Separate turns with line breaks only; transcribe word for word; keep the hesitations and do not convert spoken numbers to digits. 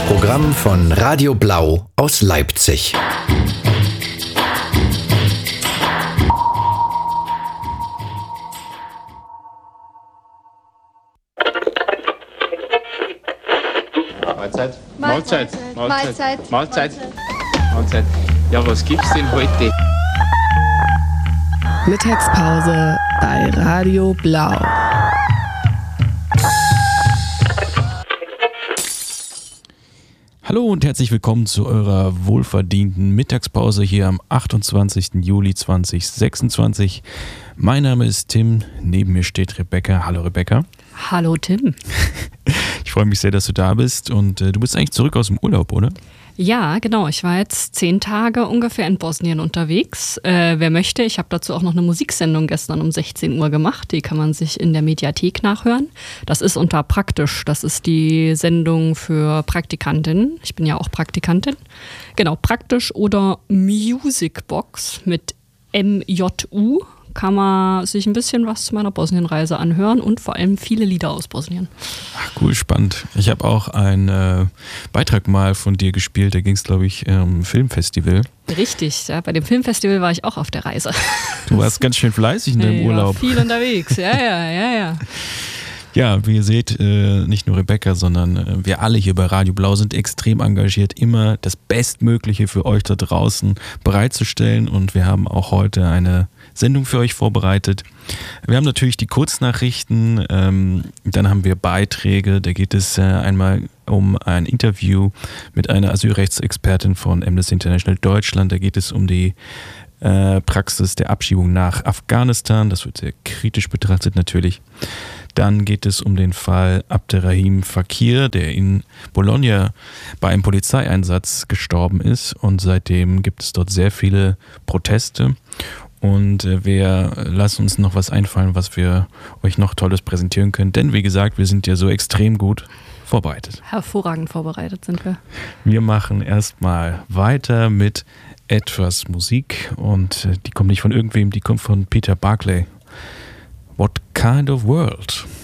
Programm von Radio Blau aus Leipzig.
Mahlzeit.
Mahlzeit.
Mahlzeit.
Mahlzeit.
Mahlzeit. Mahlzeit. Ja, was gibt's denn heute?
Mittagspause bei Radio Blau.
Hallo und herzlich willkommen zu eurer wohlverdienten Mittagspause hier am achtundzwanzigsten Juli zweitausendsechsundzwanzig. Mein Name ist Tim, neben mir steht Rebecca. Hallo Rebecca.
Hallo Tim.
Ich freue mich sehr, dass du da bist und äh, du bist eigentlich zurück aus dem Urlaub, oder?
Ja, genau. Ich war jetzt zehn Tage ungefähr in Bosnien unterwegs. Äh, wer möchte, ich habe dazu auch noch eine Musiksendung gestern um sechzehn Uhr gemacht. Die kann man sich in der Mediathek nachhören. Das ist unter Praktisch. Das ist die Sendung für Praktikantinnen. Ich bin ja auch Praktikantin. Genau, Praktisch oder Musicbox mit M J U. Kann man sich ein bisschen was zu meiner Bosnienreise anhören und vor allem viele Lieder aus Bosnien.
Ach cool, spannend. Ich habe auch einen äh, Beitrag mal von dir gespielt, da ging es glaube ich um Filmfestival.
Richtig, ja, bei dem Filmfestival war ich auch auf der Reise.
Du warst ganz schön fleißig in deinem
ich
Urlaub.
War viel unterwegs, ja, ja, ja, ja.
Ja, wie ihr seht, äh, nicht nur Rebecca, sondern äh, wir alle hier bei Radio Blau sind extrem engagiert, immer das Bestmögliche für euch da draußen bereitzustellen und wir haben auch heute eine Sendung für euch vorbereitet. Wir haben natürlich die Kurznachrichten, ähm, dann haben wir Beiträge, da geht es äh, einmal um ein Interview mit einer Asylrechtsexpertin von Amnesty International Deutschland, da geht es um die äh, Praxis der Abschiebung nach Afghanistan, das wird sehr kritisch betrachtet natürlich. Dann geht es um den Fall Abderrahim Fakir, der in Bologna bei einem Polizeieinsatz gestorben ist und seitdem gibt es dort sehr viele Proteste. Und wir lassen uns noch was einfallen, was wir euch noch Tolles präsentieren können. Denn wie gesagt, wir sind ja so extrem gut vorbereitet.
Hervorragend vorbereitet sind wir.
Wir machen erstmal weiter mit etwas Musik. Und die kommt nicht von irgendwem, die kommt von Peter Barclay. What kind of world?